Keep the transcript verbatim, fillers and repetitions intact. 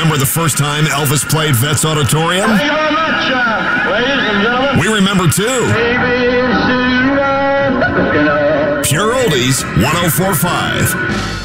remember the first time Elvis played Vets Auditorium? Thank you very much, uh, ladies and gentlemen. We remember too. Pure Oldies, one oh four point five.